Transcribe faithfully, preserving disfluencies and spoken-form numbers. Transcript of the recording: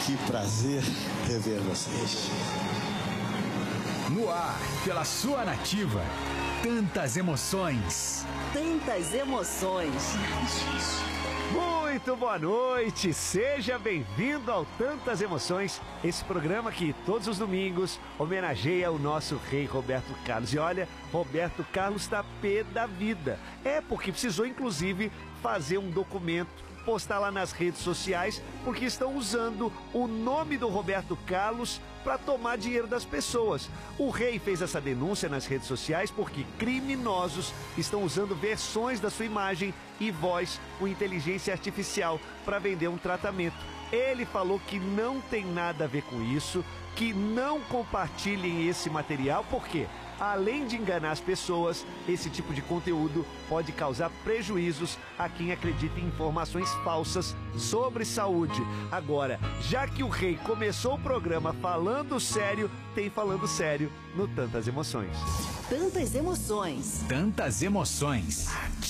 Que prazer rever vocês. No ar, pela sua nativa. Tantas emoções. Tantas emoções. Muito boa noite, seja bem-vindo ao Tantas Emoções, esse programa que todos os domingos homenageia o nosso rei Roberto Carlos. E olha, Roberto Carlos está pé da vida. É porque precisou inclusive fazer um documento, postar lá nas redes sociais, porque estão usando o nome do Roberto Carlos para tomar dinheiro das pessoas. O rei fez essa denúncia nas redes sociais porque criminosos estão usando versões da sua imagem e voz com inteligência artificial para vender um tratamento. Ele falou que não tem nada a ver com isso, que não compartilhem esse material, porque além de enganar as pessoas, esse tipo de conteúdo pode causar prejuízos a quem acredita em informações falsas sobre saúde. Agora, já que o rei começou o programa falando sério, tem Falando Sério no Tantas Emoções. Tantas emoções. Tantas emoções.